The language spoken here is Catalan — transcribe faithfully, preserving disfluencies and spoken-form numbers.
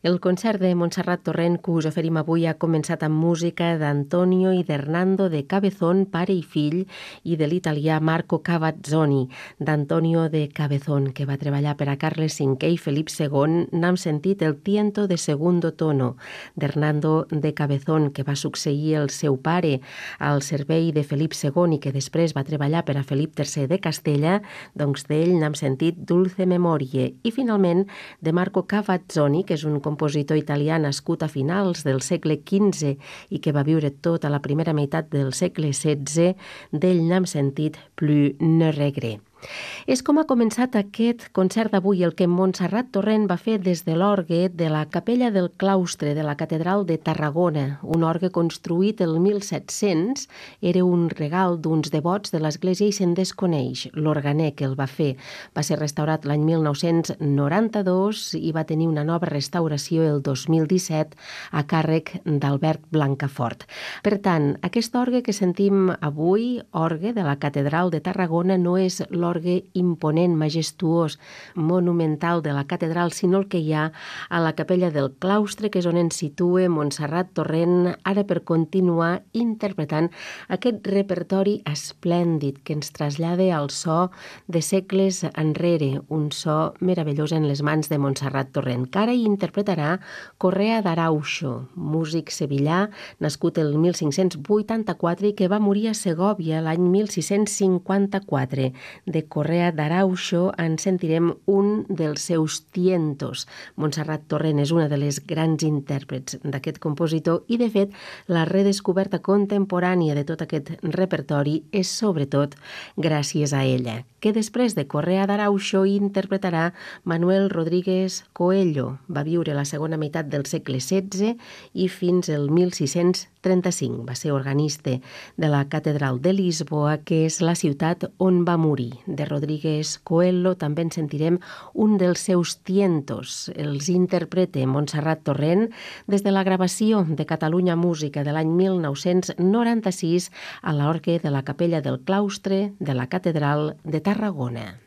El concert de Montserrat Torrent que us oferim avui ha començat amb música d'Antonio i d'Hernando de Cabezón, pare i fill, i de l'italià Marco Cavazzoni. D'Antonio de Cabezón, que va treballar per a Carles cinquè i Felip segon, n'hem sentit el Tiento de segundo tono. D'Hernando de Cabezón, que va succeir el seu pare al servei de Felip segon i que després va treballar per a Felip tercer de Castella, doncs d'ell n'hem sentit Dulce Memorie. I finalment, de Marco Cavazzoni, que és un compositor italià nascut a finals del segle quinze i que va viure tota la primera meitat del segle setze, d'ell n'hem sentit Plus ne regret. És com ha començat aquest concert d'avui, el que Montserrat Torrent va fer des de l'orgue de la capella del claustre de la catedral de Tarragona, un orgue construït el mil set-cents, era un regal d'uns devots de l'església i se'n desconeix. L'organer que el va fer va ser restaurat l'any mil nou-cents noranta-dos i va tenir una nova restauració el dos mil disset a càrrec d'Albert Blancafort. Per tant, aquest orgue que sentim avui, orgue de la catedral de Tarragona, no és l'orgue orgue imponent, majestuós, monumental de la catedral, sinó el que hi ha a la capella del claustre, que és on ens situa Montserrat Torrent, ara per continuar interpretant aquest repertori esplèndid que ens trasllada al so de segles enrere, un so meravellós en les mans de Montserrat Torrent, que ara hi interpretarà Correa d'Arauxo, músic sevillà, nascut el mil cinc-cents vuitanta-quatre i que va morir a Segòvia l'any mil sis-cents cinquanta-quatre. De Correa d'Arauxo en sentirem un dels seus tientos. Montserrat Torrent és una de les grans intèrprets d'aquest compositor i, de fet, la redescoberta contemporània de tot aquest repertori és sobretot gràcies a ella, que després de Correa d'Arauxo interpretarà Manuel Rodríguez Coello. Va viure la segona meitat del segle setze i fins al mil sis-cents trenta-cinc. Va ser organista de la catedral de Lisboa, que és la ciutat on va morir. De Rodríguez Coello també en sentirem un dels seus tientos. Els interpreta Montserrat Torrent des de la gravació de Catalunya Música de l'any mil nou-cents noranta-sis a l'orgue de la capella del claustre de la catedral de Tarragona.